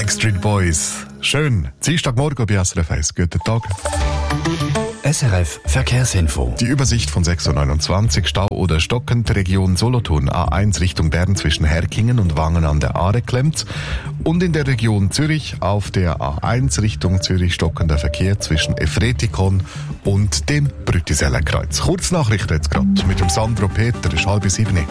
Backstreet Boys. Schön. Dienstagmorgen bei SRF 1. Guten Tag. SRF Verkehrsinfo. Die Übersicht von 6.29 Uhr, Stau oder stockend, Region Solothurn, A1 Richtung Bern zwischen Herkingen und Wangen an der Aare klemmt. Und in der Region Zürich auf der A1 Richtung Zürich stockender Verkehr zwischen Efretikon und dem Brüttisellenkreuz. Kurznachrichten jetzt gerade mit dem Sandro Peter, es ist 6:30.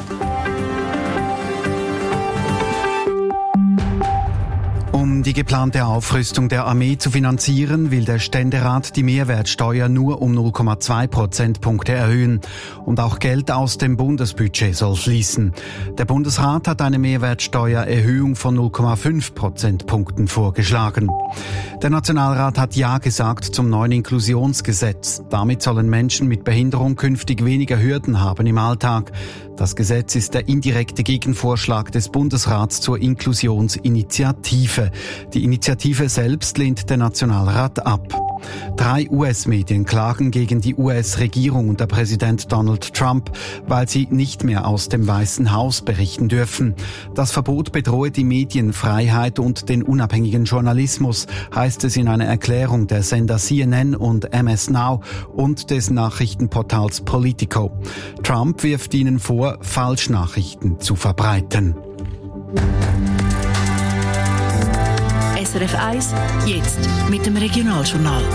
Um die geplante Aufrüstung der Armee zu finanzieren, will der Ständerat die Mehrwertsteuer nur um 0,2 Prozentpunkte erhöhen. Und auch Geld aus dem Bundesbudget soll fließen. Der Bundesrat hat eine Mehrwertsteuererhöhung von 0,5 Prozentpunkten vorgeschlagen. Der Nationalrat hat Ja gesagt zum neuen Inklusionsgesetz. Damit sollen Menschen mit Behinderung künftig weniger Hürden haben im Alltag. Das Gesetz ist der indirekte Gegenvorschlag des Bundesrats zur Inklusionsinitiative. Die Initiative selbst lehnt der Nationalrat ab. 3 US-Medien klagen gegen die US-Regierung unter Präsident Donald Trump, weil sie nicht mehr aus dem Weißen Haus berichten dürfen. Das Verbot bedrohe die Medienfreiheit und den unabhängigen Journalismus, heißt es in einer Erklärung der Sender CNN und MS Now und des Nachrichtenportals Politico. Trump wirft ihnen vor, Falschnachrichten zu verbreiten. SRF 1, jetzt mit dem Regionaljournal.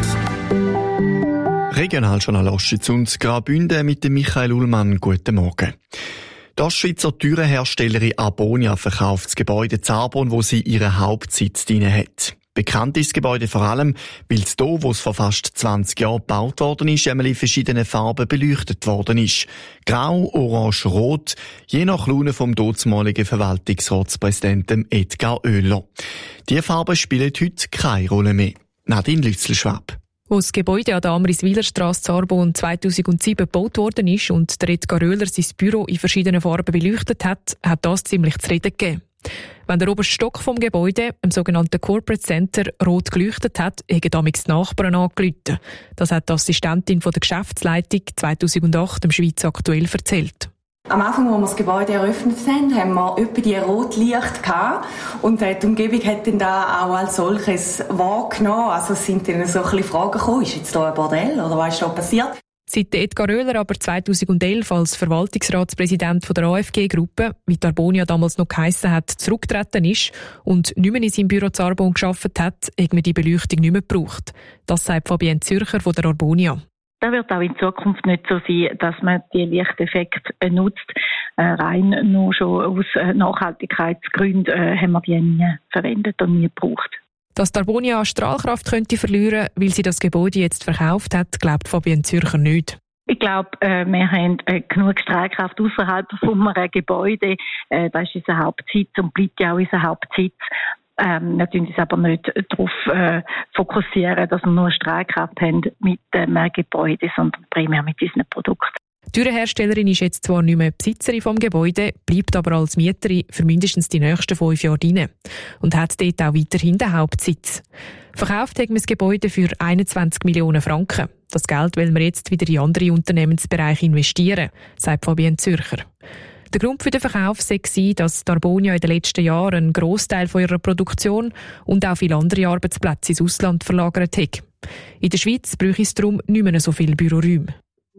Regionaljournal Ostschweiz und Graubünden mit dem Michael Ullmann. Guten Morgen. Die Ostschweizer Türenherstellerin Arbonia verkauft das Gebäude Zarbon, wo sie ihren Hauptsitz drin hat. Bekannt ist das Gebäude vor allem, weil es hier, wo es vor fast 20 Jahren gebaut worden ist, einmal in verschiedenen Farben beleuchtet worden ist. Grau, Orange, Rot, je nach Laune vom dortmaligen Verwaltungsratspräsidenten Edgar Oehler. Diese Farben spielen heute keine Rolle mehr. Nadine Lützelschwab. Als das Gebäude an der Amriswilerstrasse Zarbon 2007 gebaut worden ist und der Edgar Oehler sein Büro in verschiedenen Farben beleuchtet hat das ziemlich zu reden gegeben. Wenn der oberste Stock vom Gebäude, im sogenannten Corporate Center, rot geleuchtet hat, haben damals die Nachbarn angerufen. Das hat die Assistentin von der Geschäftsleitung 2008 im Schweiz aktuell erzählt. Am Anfang, als wir das Gebäude eröffnet haben, haben wir etwa die Rotlicht gehabt. Und die Umgebung hat dann da auch als solches wahrgenommen. Also es sind dann so ein bisschen Fragen gekommen, ist jetzt da ein Bordell oder was ist da passiert? Seit Edgar Oehler aber 2011 als Verwaltungsratspräsident von der AFG-Gruppe, wie die Arbonia damals noch geheissen hat, zurückgetreten ist und nicht mehr in seinem Büro Zarbon gearbeitet hat, hat man die Beleuchtung nicht mehr gebraucht. Das sagt Fabienne Zürcher von der Arbonia. Das wird auch in Zukunft nicht so sein, dass man die Lichteffekte nutzt. Rein nur schon aus Nachhaltigkeitsgründen haben wir die nie verwendet und nie gebraucht. Dass die Arbonia Strahlkraft könnte verlieren, weil sie das Gebäude jetzt verkauft hat, glaubt Fabienne Zürcher nicht. Ich glaube, wir haben genug Strahlkraft außerhalb von einem Gebäude. Das ist unser Hauptsitz und bleibt ja auch unser Hauptsitz. Wir tun uns aber nicht darauf fokussieren, dass wir nur Strahlkraft haben mit dem Gebäude, sondern primär mit unseren Produkten. Die Türenherstellerin ist jetzt zwar nicht mehr Besitzerin vom Gebäude, bleibt aber als Mieterin für mindestens die nächsten 5 Jahre drin und hat dort auch weiterhin den Hauptsitz. Verkauft haben wir das Gebäude für 21 Millionen Franken. Das Geld wollen wir jetzt wieder in andere Unternehmensbereiche investieren, sagt Fabienne Zürcher. Der Grund für den Verkauf sei, dass die Arbonia in den letzten Jahren einen Grossteil von ihrer Produktion und auch viele andere Arbeitsplätze ins Ausland verlagert hat. In der Schweiz bräuchte es darum nicht mehr so viele Büroräume.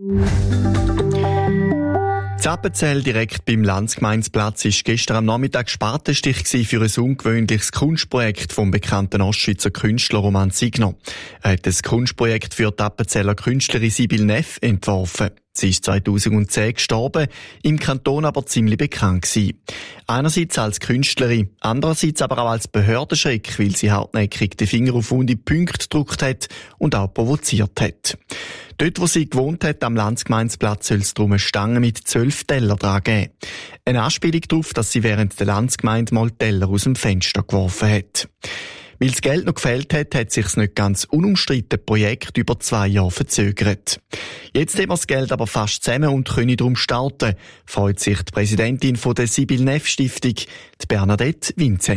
Zappenzell direkt beim Landsgemeinsplatz war gestern am Nachmittag Spatenstich für ein ungewöhnliches Kunstprojekt vom bekannten Ostschweizer Künstler Roman Signer. Er hat das Kunstprojekt für die Appenzeller Künstlerin Sibylle Neff entworfen. Sie ist 2010 gestorben, im Kanton aber ziemlich bekannt gewesen. Einerseits als Künstlerin, andererseits aber auch als Behördenschreck, weil sie hartnäckig den Finger auf wunde Punkte gedrückt hat und auch provoziert hat. Dort, wo sie gewohnt hat, am Landsgemeinsplatz, soll es darum eine Stange mit 12 Teller dran geben. Eine Anspielung darauf, dass sie während der Landsgemeinde mal Teller aus dem Fenster geworfen hat. Weil das Geld noch gefehlt hat, hat sich das nicht ganz unumstrittene Projekt über 2 Jahre verzögert. Jetzt haben wir das Geld aber fast zusammen und können darum starten, freut sich die Präsidentin von der Sibylle Neff Stiftung, die Bernadette Vincent.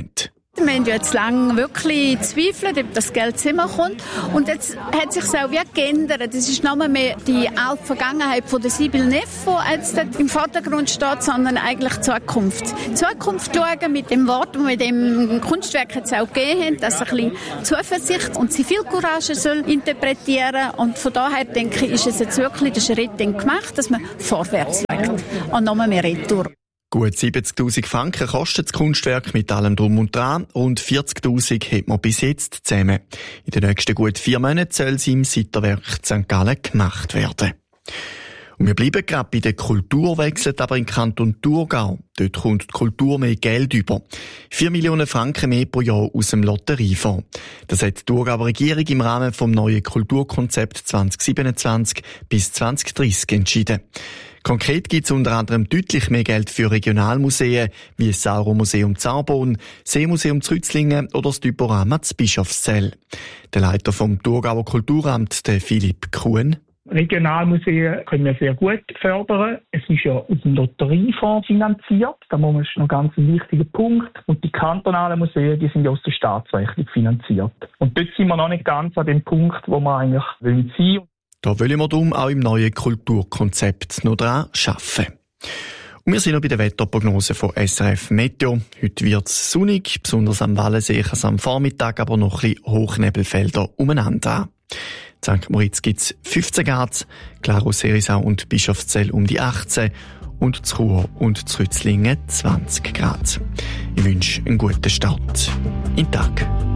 Wir haben ja jetzt lange wirklich gezweifelt, ob das Geld zusammenkommt. Und jetzt hat sich auch wirklich geändert. Es ist nicht mehr die alte Vergangenheit von der Sibylle Neff, die jetzt im Vordergrund steht, sondern eigentlich die Zukunft. Zukunft schauen mit dem Wort, das wir dem Kunstwerk jetzt auch gegeben haben, dass ein bisschen Zuversicht und Zivilcourage soll interpretieren. Und von daher denke ich, ist es jetzt wirklich der Schritt gemacht, dass man vorwärts legt und nochmal mehr Retour. Gut 70'000 Franken kostet das Kunstwerk mit allem Drum und Dran. Rund 40'000 hat man bis jetzt zusammen. In den nächsten gut 4 Monaten soll sie im Sitterwerk St. Gallen gemacht werden. Und wir bleiben gerade bei der Kultur, wechselt aber im Kanton Thurgau. Dort kommt die Kultur mehr Geld über. 4 Millionen Franken mehr pro Jahr aus dem Lotteriefonds. Das hat die Thurgauer Regierung im Rahmen vom neuen Kulturkonzept 2027 bis 2030 entschieden. Konkret gibt es unter anderem deutlich mehr Geld für Regionalmuseen wie das Sauromuseum Zaubon, Seemuseum Zrützlingen oder das Typorama Bischofszell. Der Leiter vom Thurgauer Kulturamt, der Philipp Kuhn. Regionalmuseen können wir sehr gut fördern. Es ist ja aus dem Lotteriefonds finanziert. Da ist noch ganz ein wichtiger Punkt. Und die kantonalen Museen, die sind ja aus der Staatsrechnung finanziert. Und dort sind wir noch nicht ganz an dem Punkt, wo wir eigentlich sein wollen. Da wollen wir darum auch im neuen Kulturkonzept noch dran arbeiten. Und wir sind noch bei der Wetterprognose von SRF Meteo. Heute wird es sonnig, besonders am Wallensee kann es am Vormittag aber noch ein bisschen Hochnebelfelder umeinander haben. In St. Moritz gibt es 15 Grad, Glarus, Herisau und Bischofszell um die 18 und Chur und Zrützlingen 20 Grad. Ich wünsche einen guten Start in den Tag.